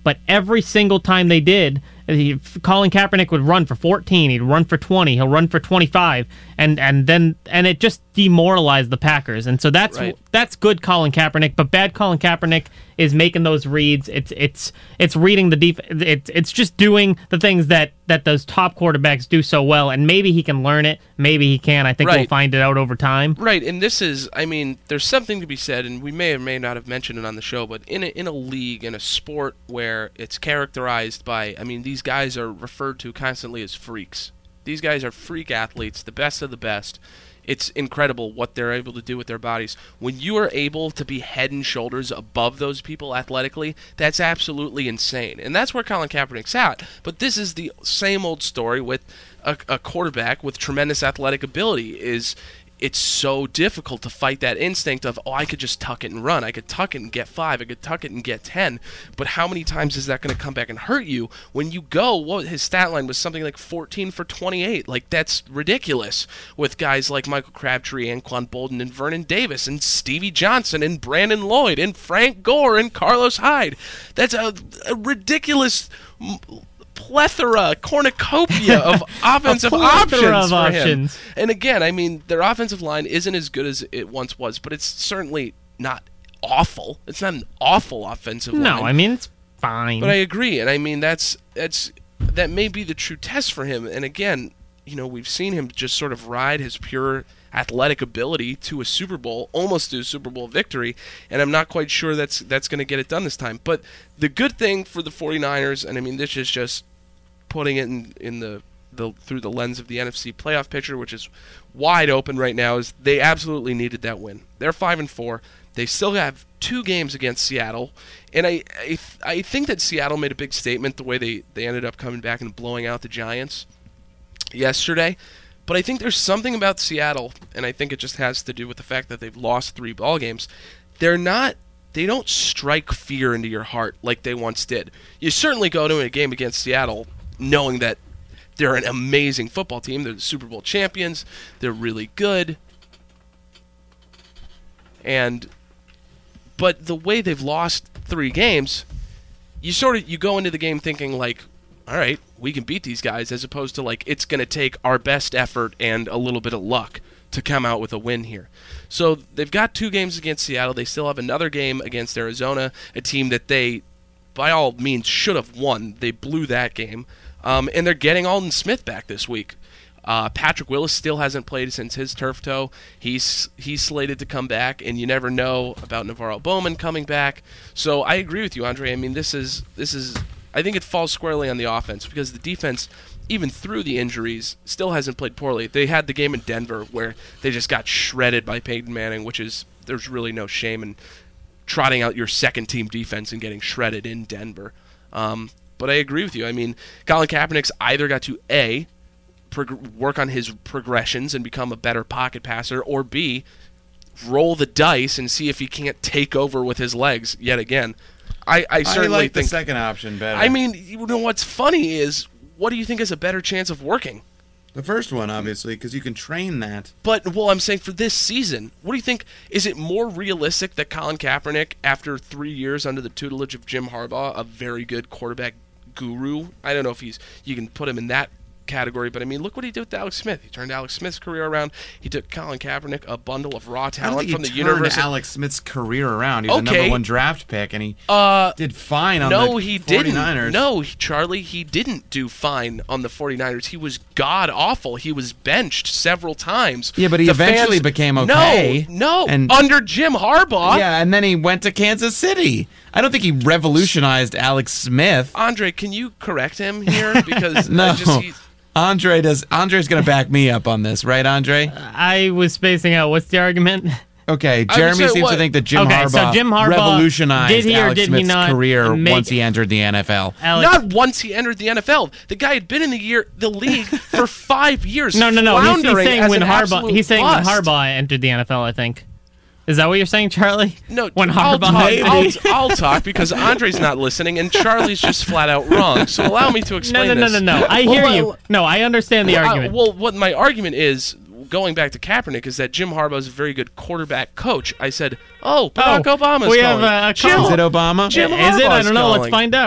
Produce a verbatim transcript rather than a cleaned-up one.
but every single time they did, he, Colin Kaepernick would run for fourteen, he'd run for twenty, he'll run for twenty-five, and and then and it just demoralized the Packers. And so that's right. that's good Colin Kaepernick, but bad Colin Kaepernick is making those reads. It's it's it's reading the def- it's it's just doing the things that that those top quarterbacks do so well, and maybe he can learn it, maybe he can. I think right. we'll find it out over time. Right, and this is, I mean, there's something to be said, and we may or may not have mentioned it on the show, but in a, in a league, in a sport where it's characterized by, I mean, these guys are referred to constantly as freaks. These guys are freak athletes, the best of the best. It's incredible what they're able to do with their bodies. When you are able to be head and shoulders above those people athletically, that's absolutely insane. And that's where Colin Kaepernick's at. But this is the same old story with a, a quarterback with tremendous athletic ability. Is it's so difficult to fight that instinct of, oh, I could just tuck it and run. I could tuck it and get five. I could tuck it and get ten. But how many times is that going to come back and hurt you when you go, what his stat line was something like fourteen for twenty-eight. Like, that's ridiculous with guys like Michael Crabtree, Anquan Bolden, and Vernon Davis, and Stevie Johnson, and Brandon Lloyd, and Frank Gore, and Carlos Hyde. That's a, a ridiculous plethora, cornucopia of offensive options of for options. him. And again, I mean, their offensive line isn't as good as it once was, but it's certainly not awful. It's not an awful offensive line. No, I mean, it's fine. But I agree, and I mean, that's that's that may be the true test for him. And again, you know, we've seen him just sort of ride his pure athletic ability to a Super Bowl, almost to a Super Bowl victory, and I'm not quite sure that's that's going to get it done this time. But the good thing for the 49ers, and I mean, this is just putting it in, in the, the through the lens of the N F C playoff picture, which is wide open right now, is they absolutely needed that win. They're five and four. They still have two games against Seattle, and I I, I think that Seattle made a big statement the way they, they ended up coming back and blowing out the Giants yesterday. But I think there's something about Seattle, and I think it just has to do with the fact that they've lost three ball games. They're not, they don't strike fear into your heart like they once did. You certainly go to a game against Seattle knowing that they're an amazing football team. They're the Super Bowl champions. They're really good. And, but the way they've lost three games, you sort of, you go into the game thinking like, all right, we can beat these guys, as opposed to like, it's going to take our best effort and a little bit of luck to come out with a win here. So they've got two games against Seattle. They still have another game against Arizona, a team that they, by all means, should have won. They blew that game. Um, and they're getting Aldon Smith back this week. Uh, Patrick Willis still hasn't played since his turf toe. He's he's slated to come back, and you never know about Navarro Bowman coming back. So I agree with you, Andre. I mean, this is this is... I think it falls squarely on the offense because the defense, even through the injuries, still hasn't played poorly. They had the game in Denver where they just got shredded by Peyton Manning, which is, there's really no shame in trotting out your second-team defense and getting shredded in Denver. Um, but I agree with you. I mean, Colin Kaepernick's either got to, A, prog- work on his progressions and become a better pocket passer, or B, roll the dice and see if he can't take over with his legs yet again. I, I certainly I like think the second option better. I mean, you know what's funny is, what do you think has a better chance of working? The first one, obviously, because you can train that. But, well, I'm saying for this season, what do you think? Is it more realistic that Colin Kaepernick, after three years under the tutelage of Jim Harbaugh, a very good quarterback guru, I don't know if he's, you can put him in that category, but I mean, look what he did with Alex Smith. He turned Alex Smith's career around. He took Colin Kaepernick, a bundle of raw talent from the turned University. Alex Smith's career around. He was Okay. a number one draft pick, and he Uh, did fine on no, the he 49ers. didn't. No, he- Charlie, he didn't do fine on the 49ers. He was god-awful. He was benched several times. Yeah, but he The eventually fans- became okay. No, no, And- under Jim Harbaugh. Yeah, and then he went to Kansas City. I don't think he revolutionized Alex Smith. Andre, can you correct him here? Because No. I just, he, Andre does. Andre's going to back me up on this, right, Andre? I was spacing out. What's the argument? Okay, I Jeremy would say seems what- to think that Jim, Okay, Harbaugh so Jim Harbaugh- revolutionized did he or Alex did he Smith's not career make- once he entered the N F L. Alex, not once he entered the N F L. The guy had been in the year the league for five years. no, no, no. He's, he's floundering saying as when an Harbaugh. absolute He's saying bust. when Harbaugh entered the N F L. I think. Is that what you're saying, Charlie? No, when I'll Harbaugh. talk, I'll, I'll talk because Andre's not listening and Charlie's just flat out wrong. So allow me to no, explain no, no, this. no, no. I Well, hear well, you. No, I understand the well, argument. I, well, what my argument is, going back to Kaepernick, is that Jim Harbaugh is a very good quarterback coach. I said, oh, Barack Oh, Obama's we calling. have a Jim, call. Is it Obama? Jim Is it? I Harbaugh's don't know. Let's calling. find out.